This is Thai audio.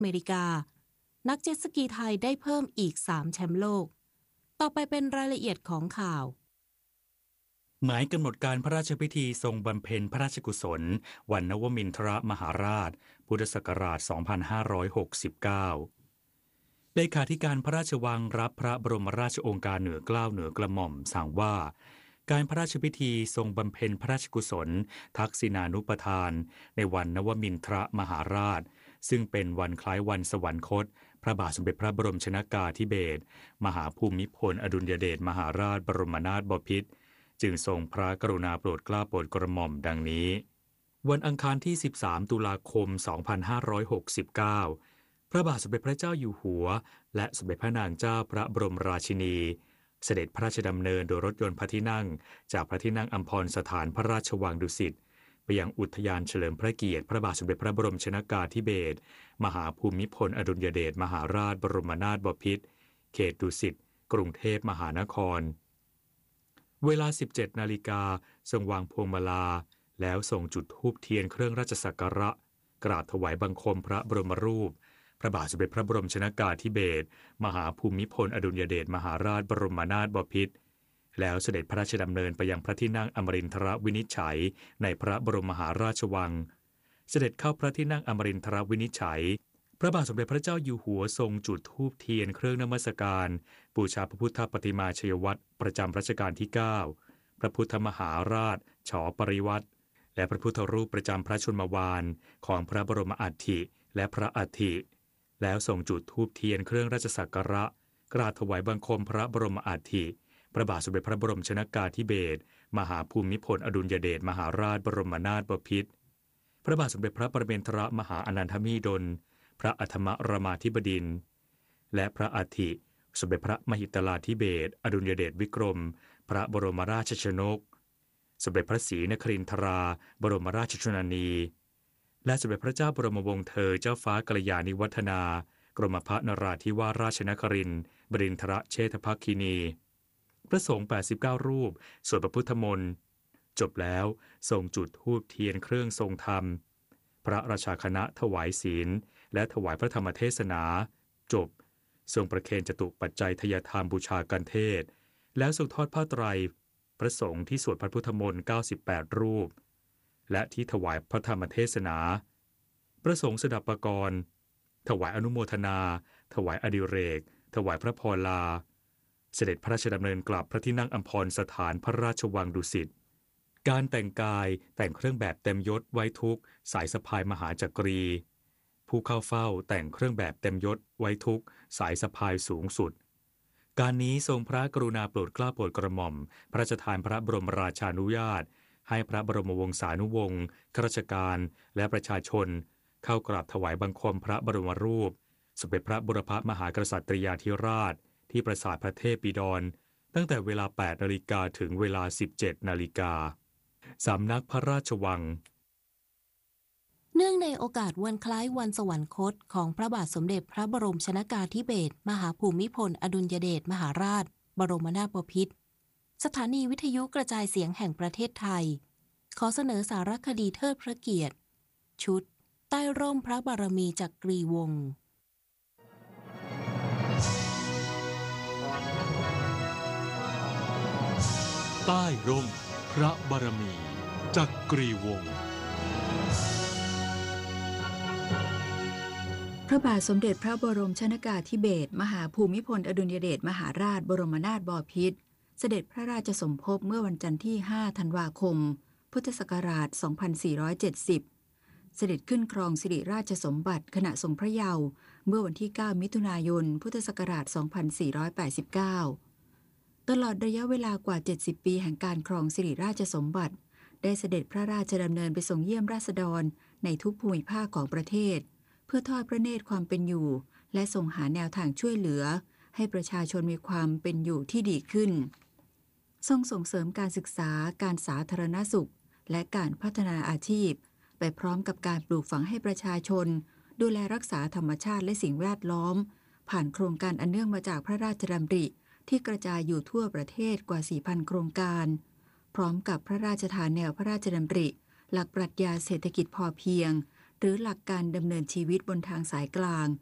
อเมริกานักเจ็ตสกีไทยได้เพิ่มอีก3แชมป์โลกต่อไปเป็นรายละเอียดของข่าวหมายกำหนดการพระราชพิธีทรงบำเพ็ญพระราชกุศลวันนวมินทรมหาราชพุทธศักราช 2569 เลขาธิการพระราชวังรับพระบรมราชโองการเหนือเกล้าเหนือกระหม่อมสั่งว่าการพระราชพิธีทรงบำเพ็ญพระราชกุศลทักษิณานุปทานในวันนวมินทรมหาราชซึ่งเป็นวันคล้ายวันสวรรคตพระบาทสมเด็จพระบรมชนกาธิเบศรมหาภูมิพลอดุลยเดชมหาราชบรมนาถบพิตรจึงทรงพระกรุณาโปรดเกล้าโปรดกระหม่อมดังนี้วันอังคารที่13ตุลาคม2569พระบาทสมเด็จพระเจ้าอยู่หัวและสมเด็จพระนางเจ้าพระบรมราชินีเสด็จพระราชดำเนินโดยรถยนต์พระที่นั่งจากพระที่นั่งอัมพรสถานพระราชวังดุสิตไปยังอุทยานเฉลิมพระเกียรติพระบาทสมเด็จพระบรมชนกาธิเบศรมหาภูมิพลอดุลยเดชมหาราชบรมนาถบพิตรเขตดุสิตกรุงเทพมหานครเวลา 17 นาฬิกาทรงวางพวงมาลาแล้วส่งจุดธูปเทียนเครื่องราชสักการะกราบถวายบังคมพระบรมรูปพระบาทสมเด็จพระบรมชนกาธิเบศรมหาภูมิพลอดุลยเดชมหาราชบรมนาถบพิตรแล้วเสด็จพระราชดำเนินไปยังพระที่นั่งอมรินทรวินิจฉัยในพระบรมมหาราชวังเสด็จเข้าพระที่นั่งอมรินทรวินิจฉัยพระบาทสมเด็จพระเจ้าอยู่หัวทรงจุดธูปเทียนเครื่องนมัสการบูชาพระพุทธปฏิมาชัยวัตรประจำรัชกาลที่ 9 พระพุทธมหาราชฉปริวัติและพระพุทธรูปประจำพระชนมวาลของพระบรมอัฐิและพระอัฐิแล้วส่งจุดธูปเทียนเครื่องราชสักการะกราบถวายบังคมพระบรมอัฐิพระบาทสมเด็จพระบรมชนกาธิเบศรมหาภูมิพลอดุลยเดชมหาราชบรมนาถบพิตรพระบาทสมเด็จพระปรเมนทรมหาอนันทมิดลพระอัฐมรามาธิบดินทร์และพระอัฐิสมเด็จพระมหิดลาธิเบศรอดุลยเดชวิกรมพระบรมราชชนกสมเด็จพระศรีนครินทราบรมราชชนนีและสมเด็จพระเจ้าบรมวงศ์เธอเจ้าฟ้ากัลยาณิวัฒนากรมพระนราธิวาสราชนครินทร์บดินทรเชษฐภคินีพระสงฆ์89รูปสวดพระพุทธมนต์จบแล้วทรงจุดธูปเทียนเครื่องทรงธรรมพระราชาคณะถวายศีลและถวายพระธรรมเทศนาจบทรงประเคนจตุปัจจัยทยธรรมบูชากันเทศแล้วทรงทอดผ้าไตรพระสงฆ์ที่สวดพระพุทธมนต์98รูปและที่ถวายพระธรรมเทศนาพระสงฆ์สดับปกรณ์ถวายอนุโมทนาถวายอดิเรกถวายพระพรลาเสด็จพระราชดำเนินกลับพระที่นั่งอัมพรสถานพระราชวังดุสิตการแต่งกายแต่งเครื่องแบบเต็มยศไว้ทุกสายสะพายมหาจักรีผู้เข้าเฝ้าแต่งเครื่องแบบเต็มยศไว้ทุกสายสะพายสูงสุดการนี้ทรงพระกรุณาโปรดเกล้าโปรดกระหม่อมพระราชทานพระบรมราชานุญาตให้พระบรมวงศานุวงศ์ข้าราชการและประชาชนเข้ากราบถวายบังคมพระบรมรูปสมเด็จพระบุรพมหากษัตริยาธิราชที่ปราสาทพระเทพบิดรตั้งแต่เวลา 8 นาฬิกาถึงเวลา 17 นาฬิกาสำนักพระราชวังเนื่องในโอกาสวันคล้ายวันสวรรคตของพระบาทสมเด็จพระบรมชนกาธิเบศรมหาภูมิพลอดุลยเดชมหาราชบรมนาถบพิตรสถานีวิทยุกระจายเสียงแห่งประเทศไทยขอเสนอสารคดีเทิดพระเกียรติชุดใต้ร่มพระบารมีจักรีวงศ์ใต้ร่มพระบารมีจักรีวงศ์พระบาทสมเด็จพระบรมชนกาธิเบศรมหาภูมิพลอดุลยเดชมหาราชบรมนาถบพิตรเสด็จพระราชสมภพเมื่อวันจันทร์ที่ 5 ธันวาคม พุทธศักราช 2470 เสด็จขึ้นครองสิริราชสมบัติขณะทรงพระเยาว์เมื่อวันที่ 9 มิถุนายน พุทธศักราช 2489 ตลอดระยะเวลากว่า 70 ปีแห่งการครองสิริราชสมบัติได้เสด็จพระราชดำเนินไปทรงเยี่ยมราษฎรในทุกภูมิภาคของประเทศเพื่อทอดพระเนตรความเป็นอยู่และทรงหาแนวทางช่วยเหลือให้ประชาชนมีความเป็นอยู่ที่ดีขึ้นทรงส่งเสริมการศึกษาการสาธารณสุขและการพัฒนาอาชีพไปพร้อมกับการปลูกฝังให้ประชาชนดูแลรักษาธรรมชาติและสิ่งแวดล้อมผ่านโครงการอันเนื่องมาจากพระราชดำริที่กระจายอยู่ทั่วประเทศกว่า 4,000 โครงการพร้อมกับพระราชทานแนวพระราชดำริหลักปรัชญาเศรษฐกิจพอเพียงหรือหลักการดำเนินชีวิตบนทางสายกลาง